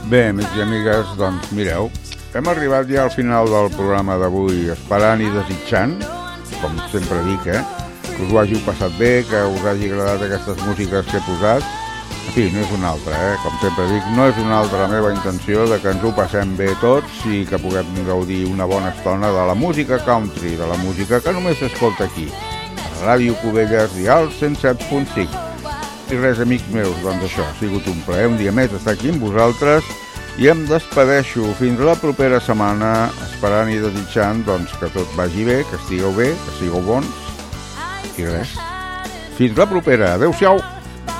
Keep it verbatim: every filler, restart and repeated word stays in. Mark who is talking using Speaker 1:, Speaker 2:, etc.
Speaker 1: Bé, amics i amigues, doncs mireu, hem arribat ja al final del programa d'avui, esperant i desitjant, com sempre dic, eh, que us ho hàgiu passat bé, que us hagi agradat aquestes músiques que he posat. En fi, no és una altra, eh, com sempre dic, no és una altra la meva intenció de que ens ho passem bé tots i que puguem gaudir una bona estona de la música country, de la música que només s'escolta aquí, a Ràdio Cubelles, dial cent set punt cinc. I res, amics meus, doncs això, ha sigut un plaer un dia més estar aquí amb vosaltres i em despedeixo fins la propera setmana, esperant i desitjant doncs, que tot vagi bé, que estigueu bé, que sigueu bons i res. Fins la propera, adeu-siau!